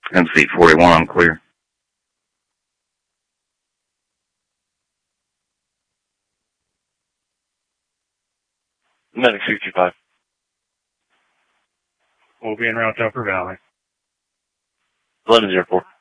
MC 41, I'm clear. Medic 65. We'll be en route to Upper Valley. 1104.